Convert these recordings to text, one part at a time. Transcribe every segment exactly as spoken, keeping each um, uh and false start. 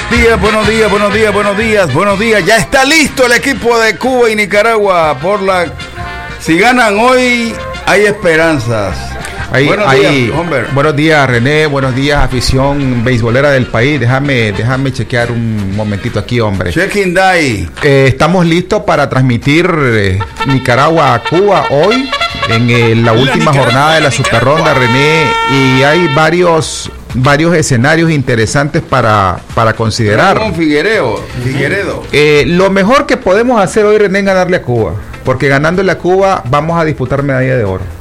días, buenos días, buenos días, buenos días, buenos días. Ya está listo el equipo de Cuba y Nicaragua por la... Si ganan hoy, hay esperanzas. Ahí, buenos ahí, días, hombre. Buenos días, René. Buenos días, afición beisbolera del país. Déjame, déjame chequear un momentito aquí, hombre. Checking day. Eh, estamos listos para transmitir eh, Nicaragua a Cuba hoy en eh, la última la jornada de la Super Ronda, René. Y hay varios, varios escenarios interesantes para, para considerar. Ramón Figueredo. Figueredo. Eh, lo mejor que podemos hacer hoy, René, es ganarle a Cuba. Porque ganándole a Cuba vamos a disputar medalla de oro.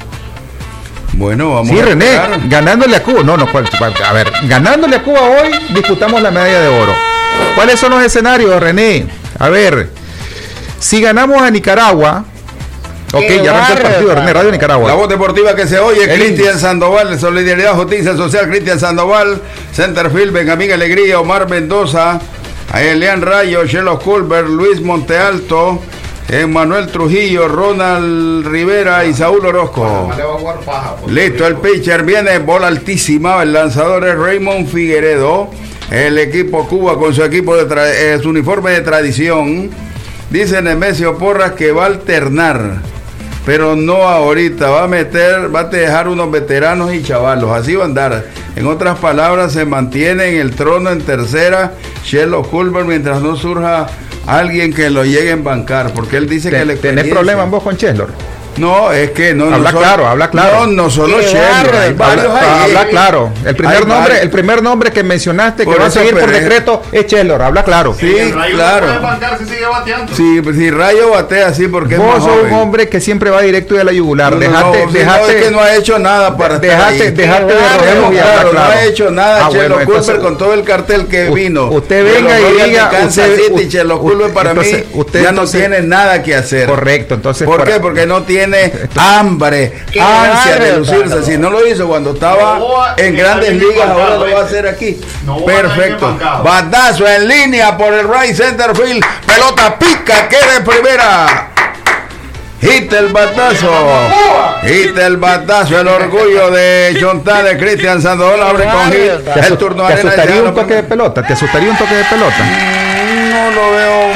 Bueno, vamos sí, a René, esperar. ganándole a Cuba, no, no, a ver, ganándole a Cuba hoy, disputamos la medalla de oro. ¿Cuáles son los escenarios, René? A ver, si ganamos a Nicaragua, ok, ya arrancó el partido, René, Radio Nicaragua. La voz deportiva que se oye, El Cristian Sandoval, de Solidaridad, Justicia Social, Cristian Sandoval, Centerfield, Benjamín Alegría, Omar Mendoza, Elian Rayo, Shelo Culver, Luis Montealto, Manuel Trujillo, Ronald Rivera y Saúl Orozco. Listo, el pitcher viene, bola altísima, el lanzador es Raymond Figueredo. El equipo Cuba con su equipo de tra- eh, su uniforme de tradición. Dice Nemesio Porras que va a alternar, pero no ahorita, va a meter, va a dejar unos veteranos y chavalos, así va a andar. En otras palabras, se mantiene en el trono en tercera Shelo Culver mientras no surja alguien que lo llegue a bancar, porque él dice Ten, que le ¿Tenés problemas vos con Cheslor? No, es que no. Habla no solo, claro, habla claro. No, no solo Cheslor, hay varios habla, ahí. habla claro. El primer Hay nombre, varios. el primer nombre que mencionaste Por que va a eso, seguir por pero es- decreto es Cheslor, habla claro. Sí, claro. No puede bancar si sigue bateando. Sí, pues si Rayo batea así porque es Vos más sos un joven. hombre que siempre va directo y a la yugular. No, no, dejate, no, sí, dejate, no, es que no ha hecho nada para estar dejate, ahí. dejate de Claro, rodeos y habla claro, claro. no ha hecho nada Ah, Chelo bueno, Culver entonces- con todo el cartel que U- vino. usted De venga los y Royals de diga, Kansas usted- City, u- Chelo Culver para entonces, mí usted ya entonces- no tiene nada que hacer. Correcto, entonces ¿Por para- qué? Porque no tiene hambre, Qué ansia de bárbaro. lucirse. Si no lo hizo cuando estaba No va- en que grandes alguien ligas, ahora bancado, lo va a ¿viste? hacer aquí. No va Perfecto. alguien bancado. Batazo en línea por el right center field. Pelota pica, queda en primera. Hit el batazo. Hit el batazo. El orgullo de Chontales. Cristian Sandoval abre con hit. ¿Te, El asu- turno te de Arena asustaría Llano. un toque de pelota? ¿Te asustaría un toque de pelota? Mm, No lo veo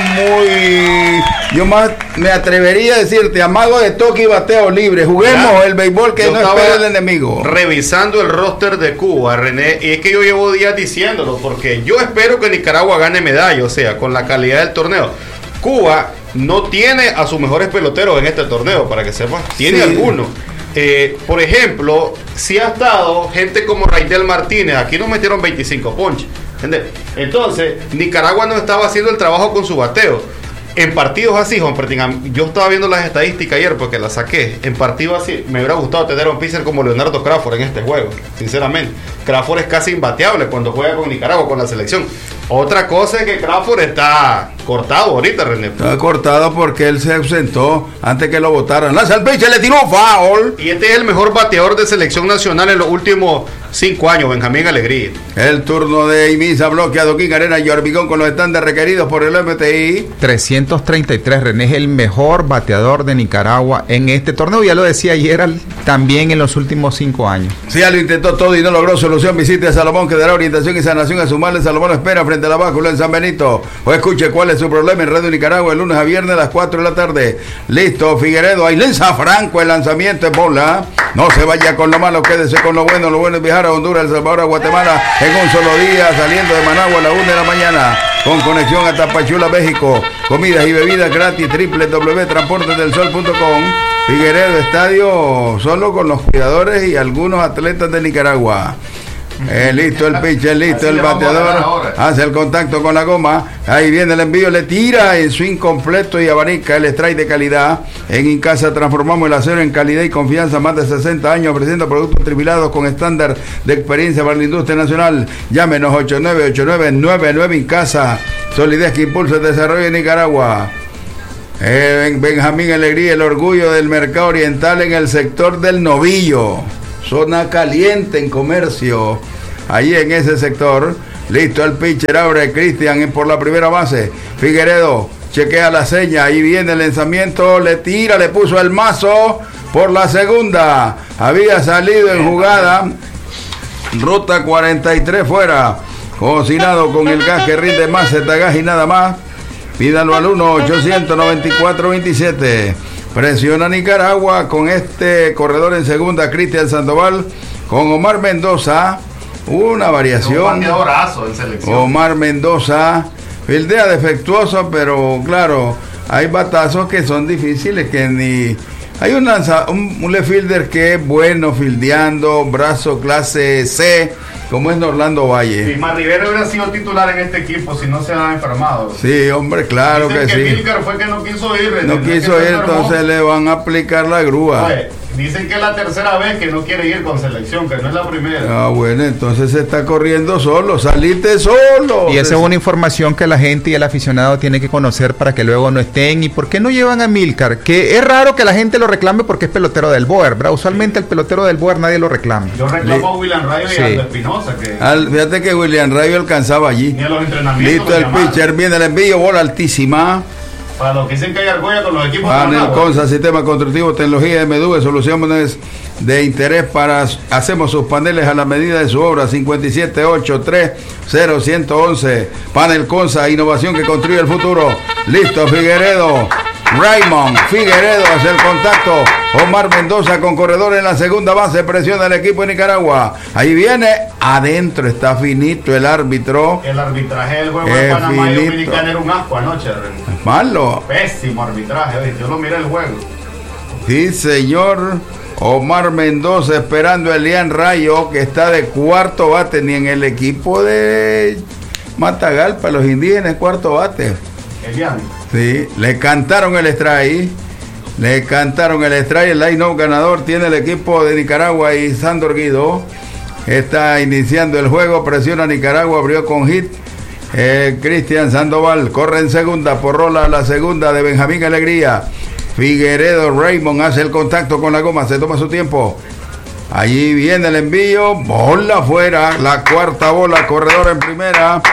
muy. Yo más me atrevería a decirte, amago de toque y bateo libre. Juguemos Ya. el béisbol que Yo no estaba espera el enemigo. Revisando el roster de Cuba, René, y es que yo llevo días diciéndolo, porque yo espero que Nicaragua gane medalla, o sea, con la calidad del torneo. Cuba no tiene a sus mejores peloteros en este torneo, para que sepas. Tiene Sí. algunos. Eh, por ejemplo, si ha estado gente como Raidel Martínez, aquí nos metieron veinticinco ponches. ¿Entendés? Entonces, Nicaragua no estaba haciendo el trabajo con su bateo. En partidos así, Juan Pertín, yo estaba viendo las estadísticas ayer porque las saqué. En partidos así, me hubiera gustado tener a un pitcher como Leonardo Crawford en este juego, sinceramente. Crawford es casi imbateable cuando juega con Nicaragua, con la selección. Otra cosa es que Crawford está cortado ahorita, René. Está cortado porque él se ausentó antes que lo votaran. Lanza el pitcher, le tiró foul. Y este es el mejor bateador de selección nacional en los últimos cinco años, Benjamín Alegría. El turno de Imisa bloqueado King Arena y Orbigón con los estándares requeridos por el M T I. trescientos treinta y tres, René es el mejor bateador de Nicaragua en este torneo. Ya lo decía ayer, al- también en los últimos cinco años. Si ya lo intentó todo y no logró solución, visite a Salomón que dará orientación y sanación a su mal. Salomón lo espera frente a la báscula en San Benito. O escuche cuál es su problema en Radio Nicaragua el lunes a viernes a las cuatro de la tarde. Listo, Figueredo. Ahí lanza Franco, el lanzamiento es bola. No se vaya con lo malo, quédese con lo bueno. Lo bueno es viajar a Honduras, El Salvador, a Guatemala en un solo día, saliendo de Managua a la una de la mañana. Con conexión a Tapachula, México. Comidas y bebidas gratis, doble u doble u doble u punto transportes del sol punto com. Figueredo, estadio solo con los cuidadores y algunos atletas de Nicaragua. Eh, listo el pitcher, listo Así el le vamos a ganar bateador. ahora. Hace el contacto con la goma. Ahí viene el envío, le tira en swing completo y abanica el strike de calidad. En Incasa transformamos el acero en calidad y confianza. Más de sesenta años ofreciendo productos tripilados con estándar de experiencia para la industria nacional. Llámenos ocho nueve ocho nueve nueve nueve Incasa. Solidez que impulsa el desarrollo de Nicaragua. Eh, Benjamín Alegría, el orgullo del mercado oriental en el sector del Novillo. Zona caliente en comercio. Ahí en ese sector. Listo el pitcher, abre Cristian por la primera base. Figueredo chequea la seña. Ahí viene el lanzamiento. Le tira, le puso el mazo por la segunda. Había salido en jugada. Ruta cuarenta y tres fuera. cocinado con el gas que rinde más, Zetagas y nada más. Pídalo al uno ochocientos noventa y cuatro veintisiete. Presiona Nicaragua con este corredor en segunda, Cristian Sandoval, con Omar Mendoza. Una variación. En selección. Omar Mendoza, fildea defectuoso, pero claro, hay batazos que son difíciles, que ni... Hay un, lanza, un, un left fielder que es bueno fildeando, brazo clase C, como es Orlando Valle. Y Mar Rivera hubiera sido titular en este equipo si no se ha enfermado. Sí, hombre, claro. Dicen que, que sí. Milcar fue que no quiso ir. No quiso ir, entonces le van a aplicar la grúa. Oye, dicen que es la tercera vez que no quiere ir con selección, que no es la primera. Ah, bueno, entonces se está corriendo solo, salite solo. Y esa es una información que la gente y el aficionado tiene que conocer para que luego no estén. ¿Y por qué no llevan a Milcar? Que es raro que la gente lo reclame porque es pelotero del Boer, ¿verdad? Usualmente el pelotero del Boer nadie lo reclama. Yo reclamo a William Rayo y Sí. a Aldo Espinosa. Que... Al, fíjate que William Rayo alcanzaba allí. Ni a los entrenamientos. Listo el pitcher, viene el envío, bola altísima. Para los que dicen que hay argolla con los equipos. Panel Consa, sistema constructivo, tecnología M D V, soluciones de interés para... Hacemos sus paneles a la medida de su obra. Cincuenta y siete ochenta y tres cero uno once. Panel Consa, innovación que construye el futuro. Listo, Figueredo. Raymond Figueredo hace el contacto. Omar Mendoza con corredor en la segunda base. Presiona el equipo de Nicaragua. Ahí viene. Adentro está finito el árbitro. El arbitraje del juego Es de Panamá y finito. Dominicana era un asco anoche. Malo. Pésimo arbitraje. Oye, yo lo miré el juego. Sí, señor. Omar Mendoza esperando a Elian Rayo, que está de cuarto bate, ni en el equipo de Matagalpa, los indígenas, cuarto bate. Elian. Sí, le cantaron el strike, le cantaron el strike, el line-up ganador tiene el equipo de Nicaragua y Sandor Guido. Está iniciando el juego, presiona Nicaragua, abrió con hit. Eh, Cristian Sandoval corre en segunda, por rola la segunda de Benjamín Alegría. Figueredo Raymond hace el contacto con la goma, se toma su tiempo. Allí viene el envío, bola afuera, la cuarta bola, corredor en primera.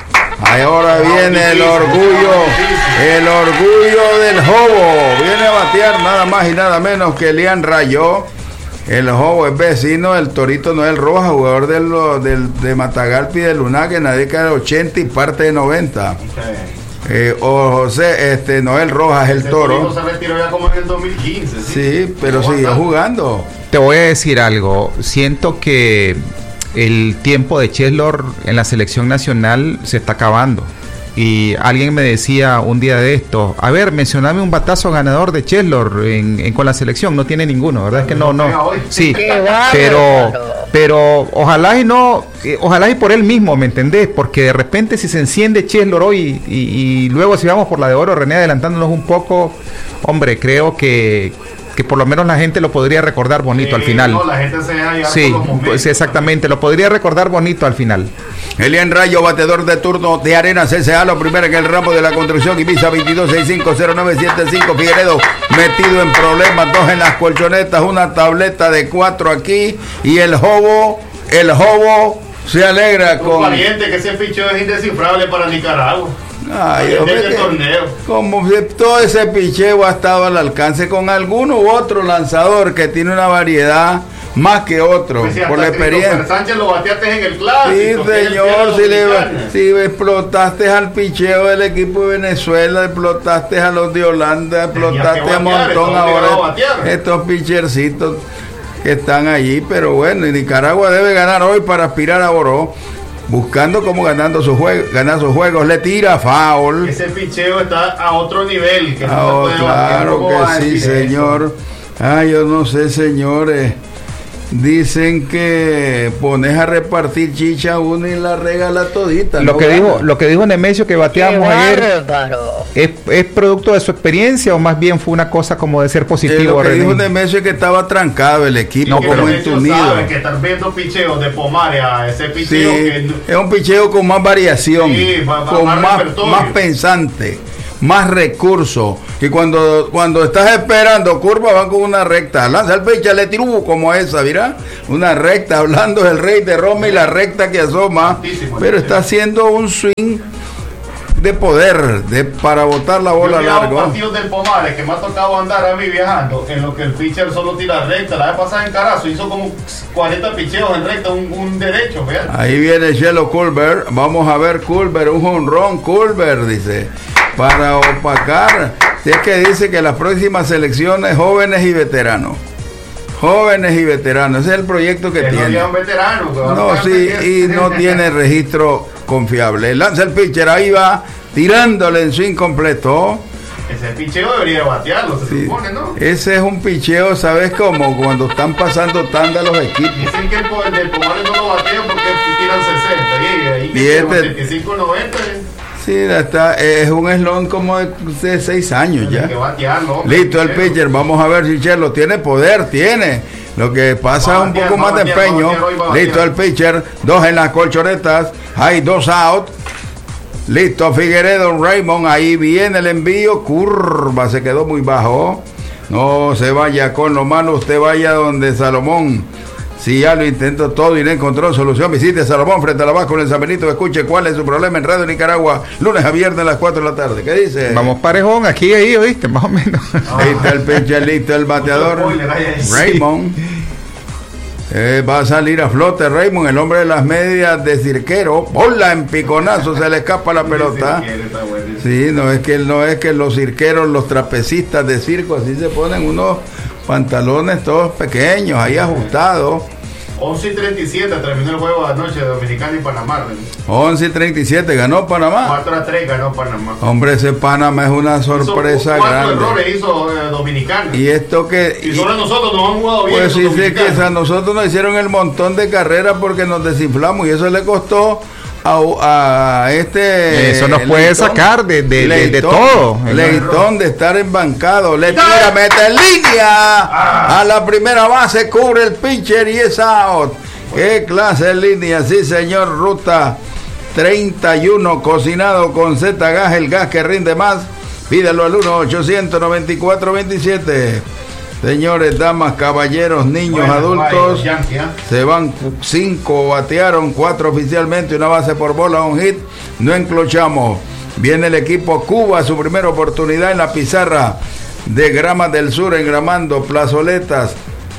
Ahora viene el orgullo, el orgullo del Jobo. Viene a batear nada más y nada menos que Elian Rayo. El Jobo es vecino del Torito Noel Rojas, jugador de, lo, del, de Matagalpa y de Lunaque en la década de ochenta y parte de noventa. Eh, o José este, Noel Rojas, el Ese Toro. Torito se retiró ya como en el dos mil quince. Sí, Sí, pero siguió jugando. Te voy a decir algo. Siento que el tiempo de Cheslor en la selección nacional se está acabando. Y alguien me decía un día de esto, a ver, mencioname un batazo ganador de Cheslor en, en, con la selección. No tiene ninguno, ¿verdad? Es que no, no. Sí, pero, pero ojalá y no, ojalá y por él mismo, ¿me entendés? Porque de repente si se enciende Cheslor hoy y, y luego si vamos por la de oro, René, adelantándonos un poco, hombre, creo que... que por lo menos la gente lo podría recordar bonito sí, al final. No, la gente se deja llevar sí, por los momentos, pues exactamente, lo podría recordar bonito al final. Elian Rayo, bateador de turno de Arenas S A, lo primero en el ramo de la construcción. Ibiza veintidós sesenta y cinco cero nueve siete cinco. Figueredo metido en problemas, dos en las colchonetas, una tableta de cuatro aquí. Y el Jobo, el Jobo se alegra un con... pariente que ese picheo es indescifrable para Nicaragua. Ay, hombre, este que- torneo. como si todo ese picheo ha estado al alcance con alguno u otro lanzador que tiene una variedad más que otro, Pues si por la hasta experiencia. Christopher Sánchez lo bateaste en el Sí, clásico. que es el señor, Tierra si, le, Dominicana. si explotaste al picheo del equipo de Venezuela, explotaste a los de Holanda, explotaste que a batear, montón estamos obligados a ahora batear. estos pichercitos que están allí, pero bueno, y Nicaragua debe ganar hoy para aspirar a oro, buscando cómo ganando sus juegos, ganar sus juegos, le tira foul. Ese picheo está a otro nivel. Que no Ah, se oh, puede batear. claro ¿Cómo vas a que sí, decir eso? señor. Ah, yo no sé, señores. Dicen que pones a repartir chicha uno y la regala todita. Lo ¿no que gana? dijo, lo que dijo Nemesio que bateamos ayer, ¿es, ¿es producto de su experiencia o más bien fue una cosa como de ser Eh, positivo? lo que René? dijo Nemesio es que estaba trancado el equipo, No, Que como pero- Nemesio entumido. sabe que estar viendo picheos de Pomares a ese Sí, picheo que es un picheo con más variación, Sí, va- va- con más más, repertorio. más pensante, más recursos. Y cuando, cuando estás esperando curva, van con una recta. Lanza el pitcher, le tiró como esa, mira. Una recta, hablando del rey de Roma y la recta que asoma. Altísimo, Pero altísimo. está haciendo un swing de poder, de para botar la bola largo. Los partidos del Pomares que me ha tocado andar a mí viajando, en lo que el pitcher solo tira recta. La vez pasada en Carazo hizo como cuarenta picheos en recta, un, un derecho. Fíjate. Ahí viene Chelo Culver. Vamos a ver Culver, un jonrón. Culver dice, para opacar. Si es que dice que las próximas selecciones jóvenes y veteranos. Jóvenes y veteranos, ese es el proyecto que, que tiene. No, un veterano, no sí, y no tiene registro confiable. Lanza el pitcher, ahí va, tirándole en su incompleto. Ese picheo debería batearlo, se sí. supone, ¿no? Ese es un picheo, ¿sabes cómo? Cuando están pasando tanda los equipos. Dicen que el, el del Pomares no lo batea porque tiran sesenta, y ahí y este, setenta y cinco noventa. Sí, está, es un eslón como de, de seis años ya. Batearlo, listo el pitcher, vamos a ver si Chelo tiene poder, tiene. Lo que pasa es un poco más de empeño. Listo el pitcher, dos en las colchonetas, hay dos out. Listo Figueredo, Raymond, ahí viene el envío, curva, se quedó muy bajo. No se vaya con lo malo, usted vaya donde Salomón. Si ya lo intentó todo y no encontró solución, visite Salomón frente a la Vaz con el San Benito. Escuche cuál es su problema en Radio Nicaragua, lunes a viernes a las cuatro de la tarde. ¿Qué dice? Vamos parejón, aquí ahí, ¿oíste? Más o menos. Ahí está el pitcher, listo el bateador. Raymond. Eh, va a salir a flote Raymond, el hombre de las medias de cirquero. Bola en piconazo, se le escapa la pelota. Sí, no es que no es que los cirqueros, los trapecistas de circo, así se ponen unos pantalones todos pequeños, ahí ajustados. once y treinta y siete terminó el juego de anoche de Dominicana y Panamá. once y treinta y siete ganó Panamá. cuatro a tres ganó Panamá. Hombre, ese Panamá es una sorpresa hizo grande. Cuatro errores hizo eh, Dominicana. Y esto que... Y solo nosotros nos han jugado bien. Pues sí, sí, que a nosotros nos hicieron el montón de carreras porque nos desinflamos y eso le costó a, a este... Eso nos puede Leitón, sacar de, de, Leitón, de, de todo. Leitón de estar embancado. Le tira, mete en línea. Ah. A la primera base, cubre el pitcher y es out. Qué clase de línea, sí señor. Ruta treinta y uno, cocinado con Z Gas, el gas que rinde más. Pídelo al uno ochocientos noventa y cuatro veintisiete. Señores, damas, caballeros, niños, bueno, adultos, vaya, yankee, ¿eh? Se van cinco, batearon cuatro oficialmente, una base por bola, un hit, no enclochamos. Viene el equipo Cuba, su primera oportunidad en la pizarra de Grama del Sur, engramando plazoletas,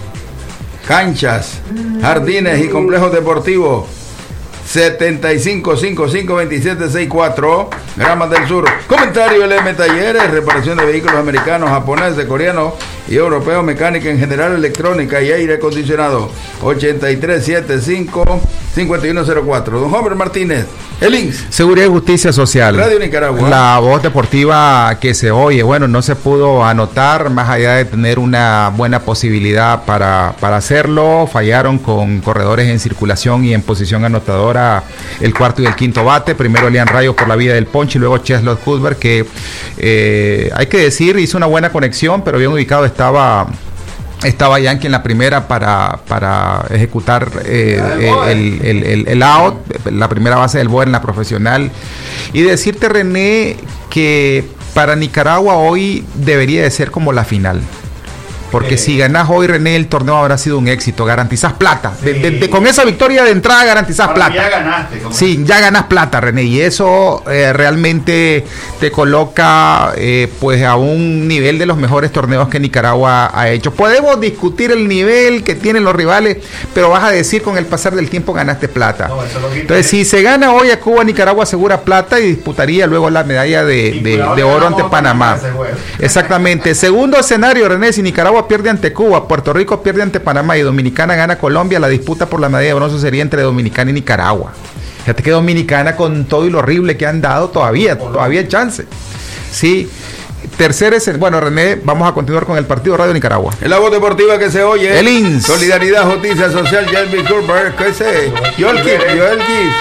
canchas, jardines y complejos deportivos. setenta y cinco, cincuenta y cinco, veintisiete, sesenta y cuatro, Gramas del Sur. Comentario L M Talleres, reparación de vehículos americanos, japoneses, coreanos y europeos, mecánica en general, electrónica y aire acondicionado. ochenta y tres, setenta y cinco, cincuenta y uno cero cuatro. Don Homer Martínez, el I N S. Seguridad y Justicia Social. Radio Nicaragua. La voz deportiva que se oye, bueno, no se pudo anotar, más allá de tener una buena posibilidad para, para hacerlo. Fallaron con corredores en circulación y en posición anotadora el cuarto y el quinto bate. Primero Elian Rayo por la vía del ponche y luego Cheslot Cuthbert, que eh, hay que decir hizo una buena conexión, pero bien ubicado estaba estaba Yankee en la primera para, para ejecutar eh, el, el, el, el out, la primera base del Boer en la profesional. Y decirte, René, que para Nicaragua hoy debería de ser como la final. Porque eh, si ganás hoy, René, el torneo habrá sido un éxito. Garantizás plata. Sí. De, de, de, con esa victoria de entrada garantizás Ahora plata. Ya ganaste. Sí, es? ya ganás plata, René. Y eso eh, realmente te coloca eh, pues a un nivel de los mejores torneos que Nicaragua ha hecho. Podemos discutir el nivel que tienen los rivales, pero vas a decir con el pasar del tiempo ganaste plata. No, Entonces, si se gana hoy a Cuba, Nicaragua asegura plata y disputaría luego la medalla de, de, de oro ante Panamá. Exactamente. Segundo escenario, René, si Nicaragua pierde ante Cuba, Puerto Rico pierde ante Panamá y Dominicana gana Colombia, la disputa por la medalla de bronce sería entre Dominicana y Nicaragua. Fíjate que Dominicana, con todo y lo horrible que han dado, todavía, todavía hay chance. Sí. Tercer es, bueno, René, vamos a continuar con el partido Radio Nicaragua. En la voz deportiva que se oye, el I N S. Solidaridad, Justicia Social, Jelby Culver, ¿qué sé? Joel Gibbs, Joel Gibbs.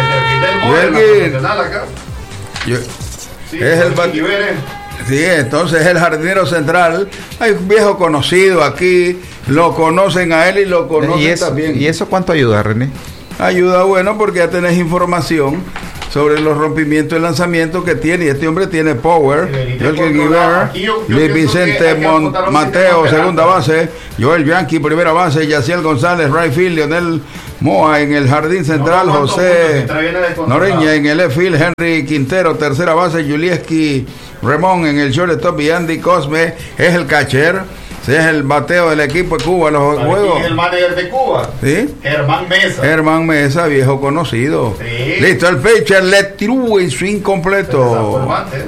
Joel Gibbs. Es el bat... Sí, entonces el jardinero central, hay un viejo conocido aquí, lo conocen a él y lo conocen ¿Y eso, también. ¿Y eso cuánto ayuda, René? Ayuda, bueno, porque ya tenés información sobre los rompimientos de lanzamiento que tiene, y este hombre tiene power. Joel Guiver, Luis Vicente Mon, Mateo, segunda base, Joel Yankee, primera base, Yaciel González, right field, Leonel Moa en el jardín central, no, José Noreña en el left field, Henry Quintero, tercera base, Julieski Ramón en el shortstop y Andy Cosme es el catcher. Sí, es el bateo del equipo de Cuba, los juegos. Es el manager de Cuba. ¿Sí? Germán Mesa. Germán Mesa, viejo conocido. Sí. Listo, el pitcher le tiró en swing completo.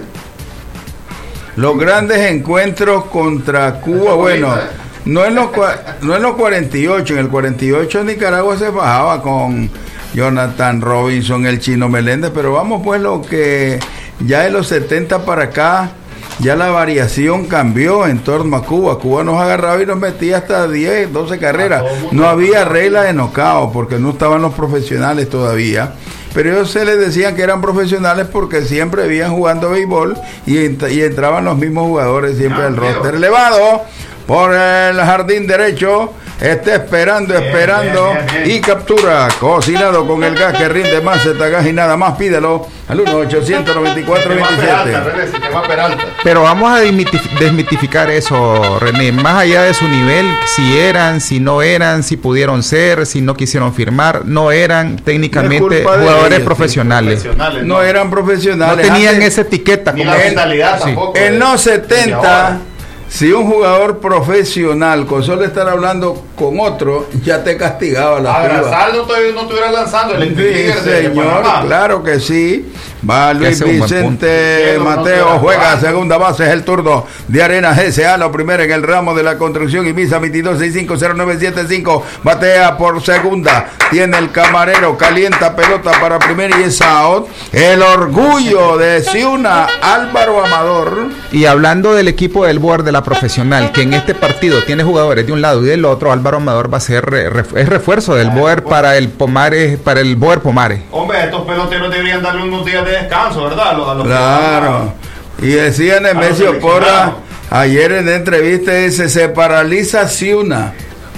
Los grandes encuentros contra Cuba, bueno, ¿eh? no, en los, no en los cuarenta y ocho, en el cuarenta y ocho Nicaragua se bajaba con Jonathan Robinson, el Chino Meléndez, pero vamos pues lo que ya de los setenta para acá, ya la variación cambió en torno a Cuba. Cuba nos agarraba y nos metía hasta diez, doce carreras. No había regla de knockout porque no estaban los profesionales todavía. Pero ellos se les decían que eran profesionales porque siempre habían jugando béisbol y, y entraban los mismos jugadores siempre al roster elevado por el jardín derecho. Está esperando, bien, esperando bien, bien, bien. Y captura, cocinado con el gas que rinde más, esta gas y nada más, pídelo al uno ochocientos noventa y cuatro veintisiete. Pero vamos a desmitificar eso, René, más allá de su nivel, si eran, si no eran, si pudieron ser, si no quisieron firmar, no eran técnicamente jugadores ellos, profesionales. Sí, profesionales. No, no eran profesionales. No tenían Antes, esa etiqueta. Ni la mentalidad sí. tampoco. En los setenta... Si un jugador profesional, con solo estar hablando con otro, ya te castigaba la piba. no, no estuviera lanzando el sí, señor, claro que sí. Va Luis Vicente Mateo, juega a segunda base, es el turno de Arenas S A, lo primero en el ramo de la construcción y Visa veintidós sesenta y cinco cero nueve setenta y cinco, batea por segunda, tiene el camarero, calienta pelota para primera y es out. El orgullo de Ciuna, Álvaro Amador. Y hablando del equipo del board de la profesional, que en este partido tiene jugadores de un lado y del otro, Álvaro Amador va a ser ref, es refuerzo del board para el Pomares, para el board Pomares. Hombre, estos peloteros deberían darle unos días de descanso, ¿verdad? A los, a los claro. Y decía Nemesio Porra ayer en entrevista, dice, se paraliza Ciuna.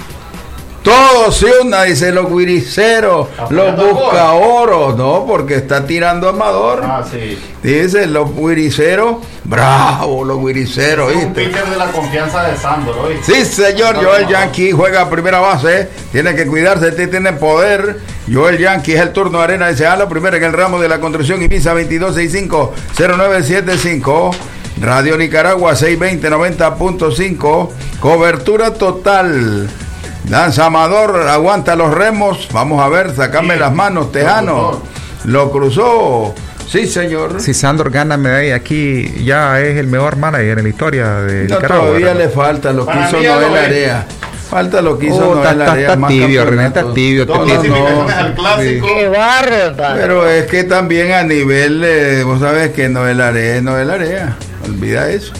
Todo Ciuna, dice, los guiriceros, los buscaoros, no, porque está tirando Amador. Ah, sí. Dice, los guiriceros, bravo, los guiriceros, es un pitcher de la confianza de Sandro, ¿oíste? Sí, señor, Joel Yankee juega a primera base, tiene que cuidarse, tiene poder. Joel Yankee es el turno de Arena S A, lo primero en el ramo de la construcción y Visa veintidós sesenta y cinco cero nueve setenta y cinco. Radio Nicaragua seiscientos veinte noventa punto cinco, cobertura total. Lanza Amador, aguanta los remos, vamos a ver, sacame sí, las manos, Tejano, lo cruzó, sí señor. Si Sandor gana medalla aquí, ya es el mejor manager en la historia de no, Nicaragua. Todavía ¿verdad? Le falta, lo que hizo Noel Area. Falta lo que hizo oh, Noel Area. Está tibio, René, está tibio. Todas las clasificaciones al clásico. ¡Qué bárbaro! Pero es que también a nivel, eh, vos sabés que Noel Area es Noel Area, olvida eso.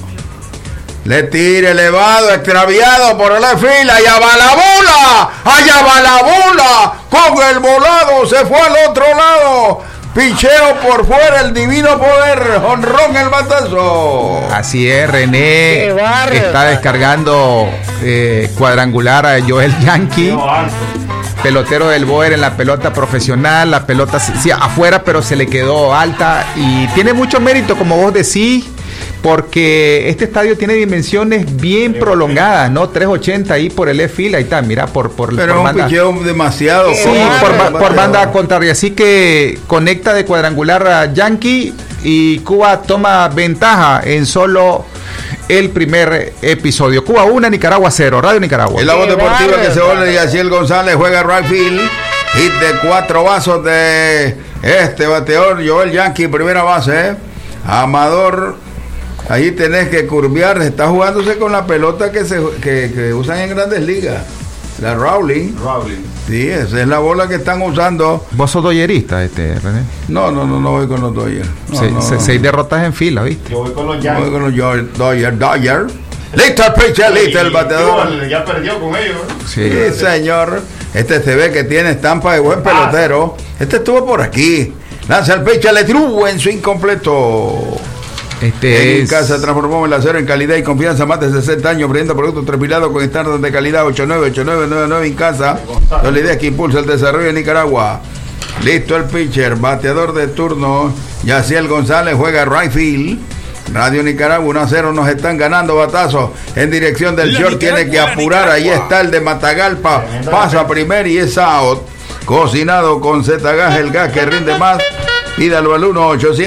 Le tira elevado, extraviado por la fila, allá va la bola, allá va la bola, con el volado, se fue al otro lado, picheo por fuera, el divino poder, honrón el batazo. Así es, René está descargando eh, cuadrangular a Joel Yankee, pelotero del Boer en la pelota profesional, la pelota sí, afuera, pero se le quedó alta y tiene mucho mérito, como vos decís, porque este estadio tiene dimensiones bien prolongadas, ¿no? trescientos ochenta ahí por el E-Fil, ahí está, mira, por, por, pero por un picheo demasiado. Sí, por, por, por banda contraria, así que conecta de cuadrangular a Yankee y Cuba toma ventaja en solo el primer episodio. Cuba uno, Nicaragua cero, Radio Nicaragua. El Voz Deportiva que se vuelve y Yaciel González juega right field, hit de cuatro vasos de este bateador, Joel Yankee, primera base, ¿eh? Amador. Ahí tenés que curvear, está jugándose con la pelota que se que, que usan en Grandes Ligas, la Rowling. Rowling. Sí, esa es la bola que están usando. ¿Vos sos doyerista, este, René? No, no, no, no voy con los Dodgers. No, se, no, se, no. Seis derrotas en fila, ¿viste? Yo voy con los Yankees. Voy con los Dodgers, Dodgers. Listo el pitcher, listo el bateador. Ya perdió con ellos. Sí, sí, señor. Este se ve que tiene estampa de buen pelotero. Este estuvo por aquí. Lanza el pitcher, le tiró en su incompleto. Este en es... casa transformamos el acero en calidad y confianza, más de sesenta años, brindando productos trepilados con estándares de calidad. Ocho nueve ocho nueve nueve nueve en casa. La idea que impulsa el desarrollo de Nicaragua. Listo el pitcher, bateador de turno, Yaciel González juega right field. Radio Nicaragua uno a cero, nos están ganando batazos en dirección del short, tiene que apurar, ahí está el de Matagalpa, pasa primero y es out. Cocinado con Z-Gas, el gas que rinde más. Pídalo al uno ochocientos